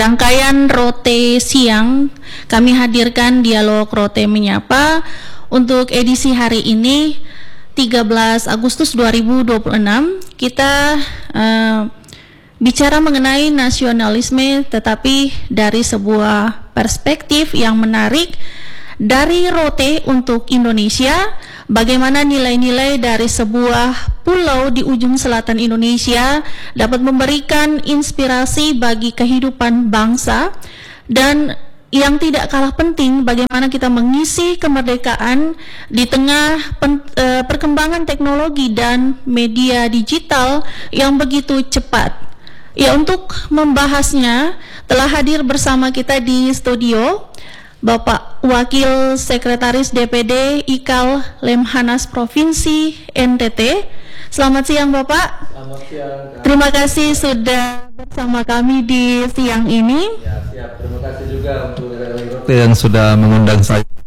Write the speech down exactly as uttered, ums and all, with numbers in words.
Rangkaian Rote Siang, kami hadirkan dialog Rote Menyapa untuk edisi hari ini tiga belas Agustus dua ribu dua puluh enam. Kita uh, bicara mengenai nasionalisme, tetapi dari sebuah perspektif yang menarik dari Rote untuk Indonesia. Bagaimana nilai-nilai dari sebuah pulau di ujung selatan Indonesia dapat memberikan inspirasi bagi kehidupan bangsa, dan yang tidak kalah penting, bagaimana kita mengisi kemerdekaan di tengah pen, e, perkembangan teknologi dan media digital yang begitu cepat. Ya, untuk membahasnya telah hadir bersama kita di studio Bapak Wakil Sekretaris D P D I K A L Lemhanas Provinsi N T T. Selamat siang Bapak. Selamat siang. Kak. Terima kasih sudah bersama kami di siang ini. Ya, siap. Terima kasih juga untuk yang sudah mengundang saya.